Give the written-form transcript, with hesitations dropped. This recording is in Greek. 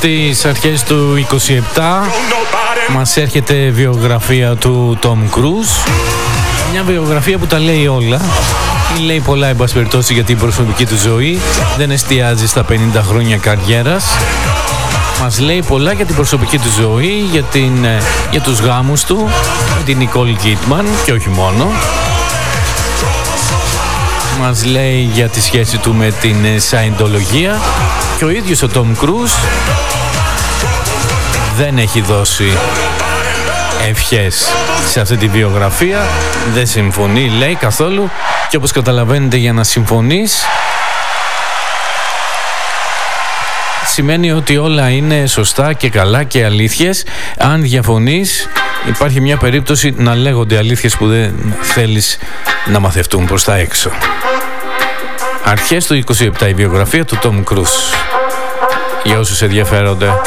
στις αρχές του 27 μας έρχεται βιογραφία του Tom Cruise. Μια βιογραφία που τα λέει όλα. Λέει πολλά, εν πάση περιπτώσει, για την προσωπική του ζωή. Δεν εστιάζει στα 50 χρόνια καριέρας. Μας λέει πολλά για την προσωπική του ζωή, για τους γάμους του με την Nicole Kidman και όχι μόνο. Μας λέει για τη σχέση του με την Σαϊντολογία. Και ο ίδιος ο Tom Cruise δεν έχει δώσει ευχές σε αυτή τη βιογραφία. Δεν συμφωνεί, λέει, καθόλου. Και όπως καταλαβαίνετε, για να συμφωνείς σημαίνει ότι όλα είναι σωστά και καλά και αλήθειες. Αν διαφωνείς, υπάρχει μια περίπτωση να λέγονται αλήθειες που δεν θέλεις να μαθευτούν προς τα έξω. Αρχές του 27, η βιογραφία του Tom Cruise, για όσους ενδιαφέρονται.